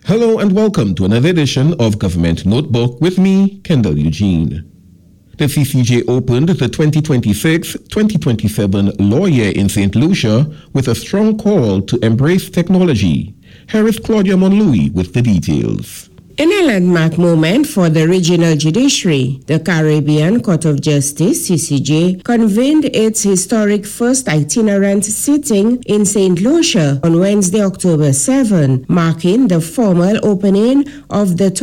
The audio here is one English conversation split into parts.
Hello and welcome to another edition of Government Notebook with me, Kendall Eugene. The CCJ opened the 2026-2027 law year in St. Lucia with a strong call to embrace technology. Here is Claudia Monlouis with the details. In a landmark moment for the regional judiciary, the Caribbean Court of Justice, CCJ, convened its historic first itinerant sitting in St. Lucia on Wednesday, October 7, marking the formal opening of the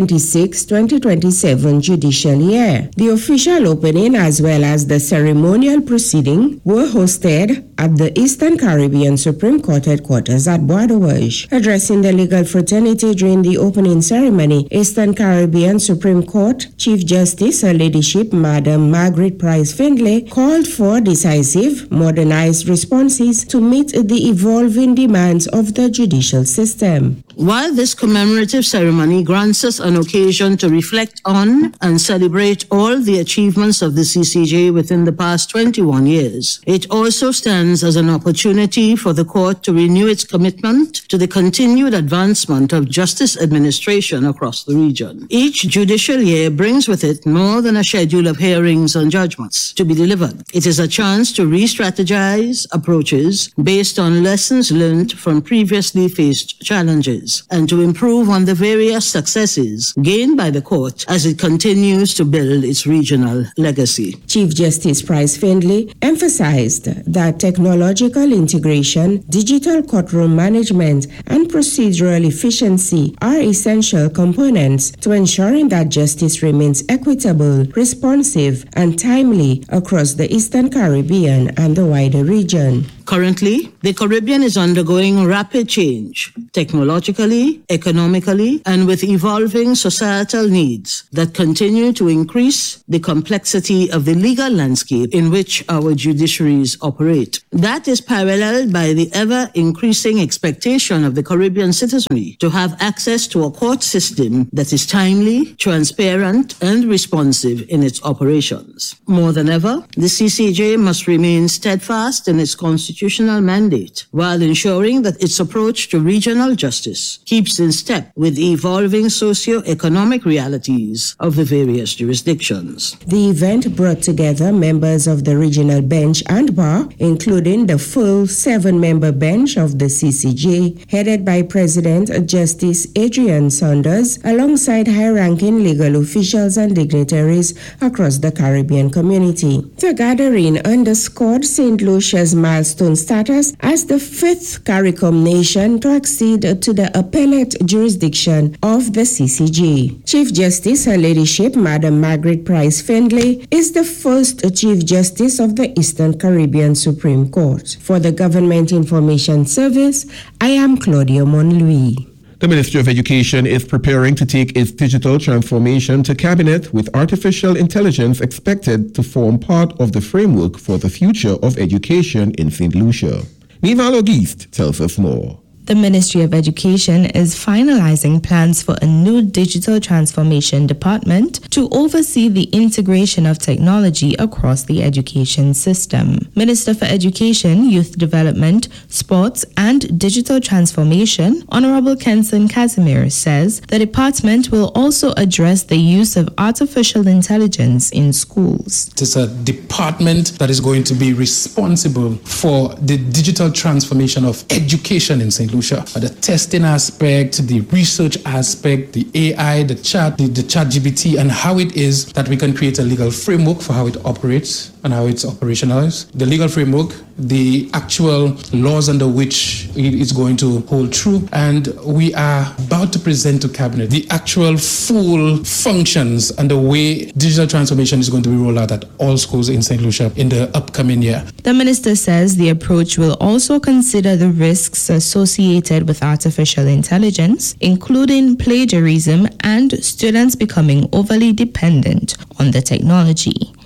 2026-2027 judicial year. The official opening as well as the ceremonial proceeding were hosted at the Eastern Caribbean Supreme Court headquarters at Bois de Ouage. Addressing the legal fraternity during the opening ceremony, Eastern Caribbean Supreme Court Chief Justice, Her Ladyship Madam Margaret Price Findlay, called for decisive, modernized responses to meet the evolving demands of the judicial system. While this commemorative ceremony grants us an occasion to reflect on and celebrate all the achievements of the CCJ within the past 21 years, it also stands as an opportunity for the court to renew its commitment to the continued advancement of justice administration across the region. Each judicial year brings with it more than a schedule of hearings and judgments to be delivered. It is a chance to re-strategize approaches based on lessons learned from previously faced challenges and to improve on the various successes gained by the court as it continues to build its regional legacy. Chief Justice Price Findlay emphasized that technological integration, digital courtroom management, and procedural efficiency are essential components to ensuring that justice remains equitable, responsive, and timely across the Eastern Caribbean and the wider region. Currently, the Caribbean is undergoing rapid change, technologically, economically, and with evolving societal needs that continue to increase the complexity of the legal landscape in which our judiciaries operate. That is paralleled by the ever-increasing expectation of the Caribbean citizenry to have access to a court system that is timely, transparent, and responsive in its operations. More than ever, the CCJ must remain steadfast in its constitutional mandate while ensuring that its approach to regional justice keeps in step with the evolving socio-economic realities of the various jurisdictions. The event brought together members of the regional bench and bar, including the full 7-member bench of the CCJ, headed by President Justice Adrian Saunders, alongside high-ranking legal officials and dignitaries across the Caribbean community. The gathering underscored St. Lucia's milestone status as the 5th CARICOM nation to accede to the appellate jurisdiction of the CCJ. Chief Justice, Her Ladyship Madam Margaret Price Findlay, is the first Chief Justice of the Eastern Caribbean Supreme Court. For the Government Information Service, I am Claudia Monlouis. The Ministry of Education is preparing to take its digital transformation to cabinet, with artificial intelligence expected to form part of the framework for the future of education in St. Lucia. Nival Auguste tells us more. The Ministry of Education is finalizing plans for a new digital transformation department to oversee the integration of technology across the education system. Minister for Education, Youth Development, Sports and Digital Transformation, Honorable Kenson Casimir, says the department will also address the use of artificial intelligence in schools. It is a department that is going to be responsible for the digital transformation of education in St. Louis. The testing aspect, the research aspect, the AI, the ChatGPT, and how it is that we can create a legal framework for how it operates and how it's operationalized. The legal framework, the actual laws under which it is going to hold true, and we are about to present to Cabinet the actual full functions and the way digital transformation is going to be rolled out at all schools in St. Lucia in the upcoming year. The minister says the approach will also consider the risks associated with artificial intelligence, including plagiarism and students becoming overly dependent on the technology.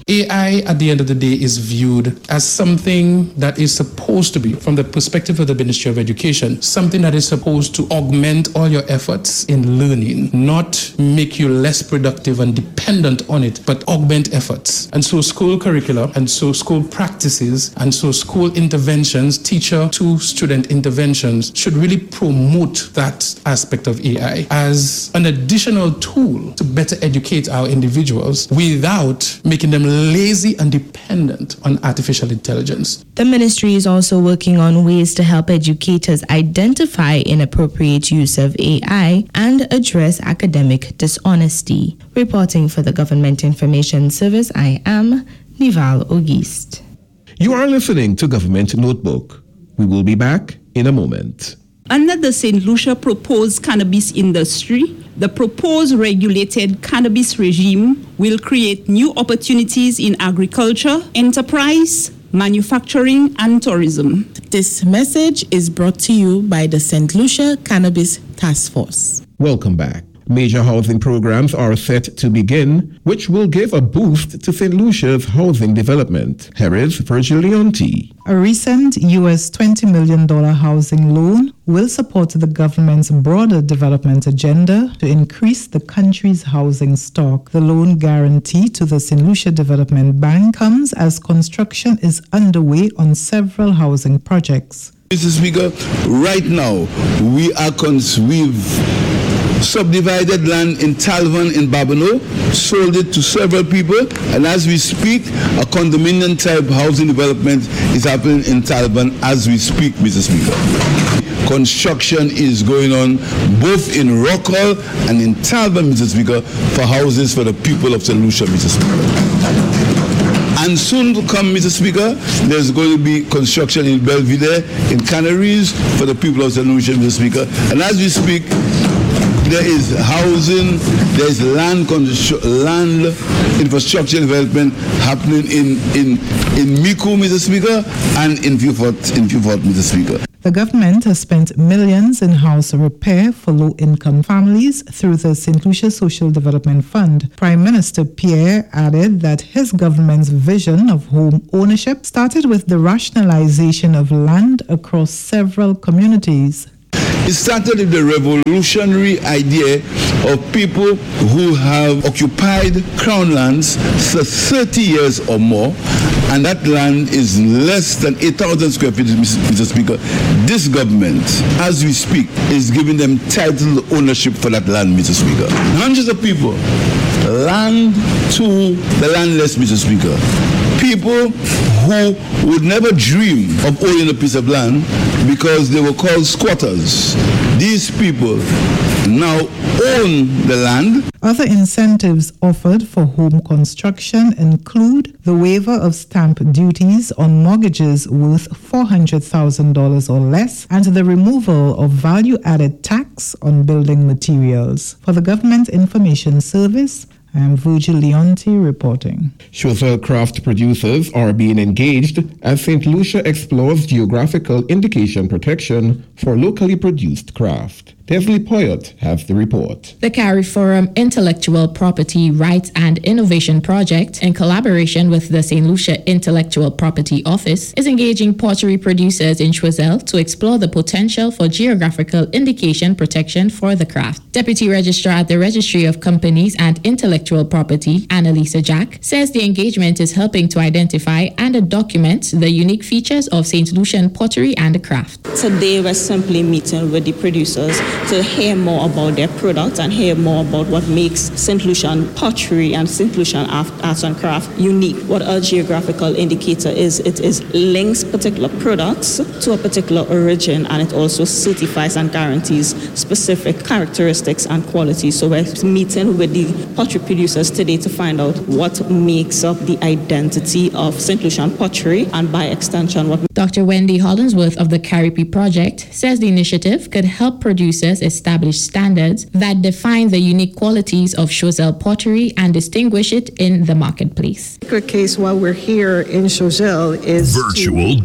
AI, at the end of the day, is viewed as something that is supposed to be, from the perspective of the Ministry of Education, something that is supposed to augment all your efforts in learning, not make you less productive and dependent on it, but augment efforts. And so school curricula, and so school practices, and so school interventions, teacher to student interventions should really promote that aspect of AI as an additional tool to better educate our individuals without making them lazy and dependent on artificial intelligence. The ministry is also working on ways to help educators identify inappropriate use of AI and address academic dishonesty. Reporting for the Government Information Service, I am Nival Auguste. You are listening to Government Notebook. We will be back in a moment. Under the St. Lucia proposed cannabis industry, the proposed regulated cannabis regime will create new opportunities in agriculture, enterprise, manufacturing, and tourism. This message is brought to you by the St. Lucia Cannabis Task Force. Welcome back. Major housing programs are set to begin, which will give a boost to St. Lucia's housing development. Here is Virgil Leonti. A recent U.S. $20 million housing loan will support the government's broader development agenda to increase the country's housing stock. The loan guarantee to the St. Lucia Development Bank comes as construction is underway on several housing projects. Mr. Speaker, right now we've subdivided land in Talvan in Babonneau, sold it to several people, and as we speak, a condominium type housing development is happening in Talvan as we speak, Mr. Speaker. Construction is going on both in Rockall and in Talvan, Mr. Speaker, for houses for the people of St. Lucia, Mr. Speaker. And soon to come, Mr. Speaker, there's going to be construction in Belvedere, in Canaries, for the people of St. Lucia, Mr. Speaker. And as we speak, there is housing, there is land infrastructure development happening in Micoud, Mr. Speaker, and in Vieux-Fort, Mr. Speaker. The government has spent millions in house repair for low-income families through the St. Lucia Social Development Fund. Prime Minister Pierre added that his government's vision of home ownership started with the rationalization of land across several communities. It started with the revolutionary idea of people who have occupied crown lands for 30 years or more, and that land is less than 8,000 square feet, Mr. Speaker. This government, as we speak, is giving them title ownership for that land, Mr. Speaker. Hundreds of people, land to the landless, Mr. Speaker. People who would never dream of owning a piece of land because they were called squatters. These people now own the land. Other incentives offered for home construction include the waiver of stamp duties on mortgages worth $400,000 or less and the removal of value-added tax on building materials. For the Government Information Service, I am Virgil Leonti reporting. Chauffeur craft producers are being engaged as St. Lucia explores geographical indication protection for locally produced craft. Tesley Poyot has the report. The CARIFORUM Intellectual Property Rights and Innovation Project, in collaboration with the St. Lucia Intellectual Property Office, is engaging pottery producers in Choiseul to explore the potential for geographical indication protection for the craft. Deputy Registrar at the Registry of Companies and Intellectual Property, Annalisa Jack, says the engagement is helping to identify and document the unique features of St. Lucian pottery and craft. Today we're simply meeting with the producers to hear more about their products and hear more about what makes St. Lucian pottery and St. Lucian arts and craft unique. What our geographical indicator is, it links particular products to a particular origin, and it also certifies and guarantees specific characteristics and qualities. So we're meeting with the pottery producers today to find out what makes up the identity of St. Lucian pottery, and by extension what... Dr. Wendy Hollinsworth of the CARIPI project says the initiative could help producers producers establish standards that define the unique qualities of Choiseul pottery and distinguish it in the marketplace. The case while we're here in Choiseul is virtual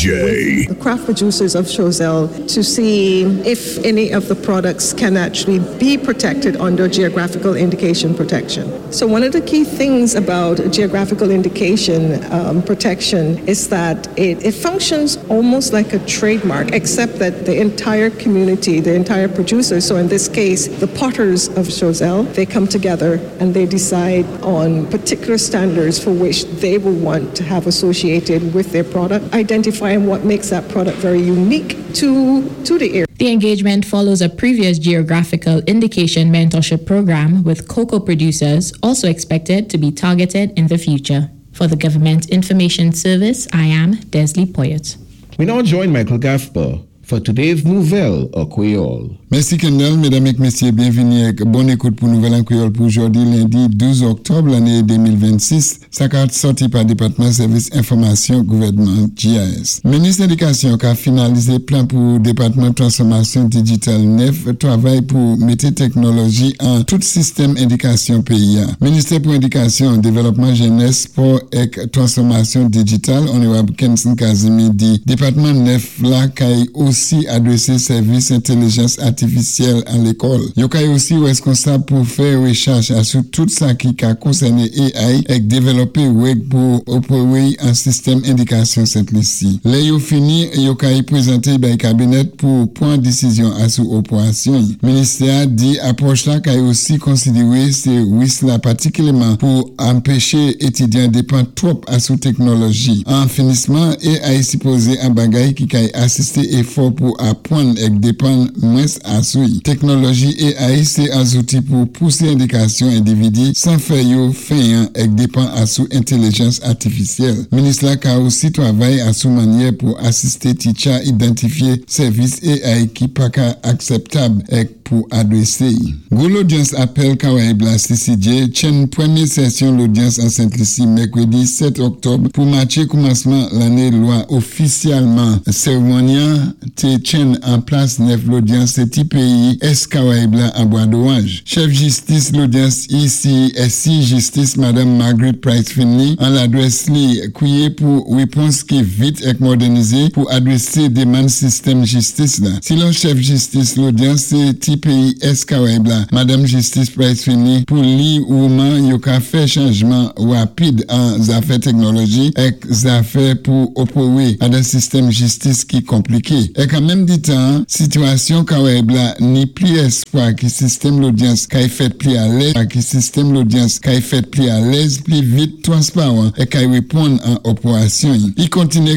DJ. The craft producers of Choiseul to see if any of the products can actually be protected under geographical indication protection. So one of the key things about geographical indication protection is that it functions almost like a trademark, except that the entire community, the entire producers, so in this case, the potters of Choiseul, they come together and they decide on particular standards for which they will want to have associated with their product, identifying what makes that product very unique to the area. The engagement follows a previous geographical indication mentorship program with cocoa producers, also expected to be targeted in the future. For the Government Information Service, I am Desley Poyet. We now join Michael Gasper for today's Nouvelle en Creole. Merci Kendall, mesdames et messieurs, bienvenue avec bonne écoute pour Nouvelle en Creole pour aujourd'hui, lundi 12 octobre l'année 2026. Sa carte sortie par département service information gouvernement GIS. Ministre de l'Éducation qui a finalisé plan pour département transformation digitale neuf, travail pour mettre technologie en tout système éducation pays. Ministère pour éducation, développement jeunesse, sport et transformation digitale, honorable Kenson Kazimi dit département neuf là qui aussi adressé service intelligence artificielle à l'école. Yo kay aussi responsable pour faire recherche sur tout ça qui a concerné AI et développer web pour opérer un système indication Saint-Lucie. Là yo fini yo kay présenter by cabinet pour prendre décision à sous opération. Ministère dit approche là kay aussi considérer ces risques là particulièrement pour empêcher étudiants dépendre trop à sous technologie. En finissement AI supposé un bagage qui kay assister effort pour apprendre et dépendre moins à soi. Technologie AI c'est un outil pour pousser indication individu sans faire yo fin et dépend à sous intelligence artificielle. Ministre là a aussi travaillé à sous manière pour assister teacher identifier service AI qui pas acceptable et pour adresser. Gros l'audience appelle Kawaïbla CCJ chaîne première session l'audience en Saint-Lucie mercredi 7 octobre pour matcher commencement l'année loi officiellement cérémonie te chaîne en place neuf l'audience petit pays est Kawaïbla à bois d'orange. Chef justice l'audience ici SI justice madame Margaret Price Finley en l'adresse li crier pour réponse qui vite et modernisée pour adresser demande système justice là. Si le chef justice l'audience c'est pays Kawaïbla madame justice Price Finley pour li ouman yo ka fait changement rapide en affaires technologie et affaires pour opérer à un système justice qui compliqué. Et quand même dit temps situation Kawaïbla ni plus espoir qui système l'audience qui fait plus à l'aise qui système l'audience qui fait plus à l'aise plus vite transparent et qui répond en opération. Il continue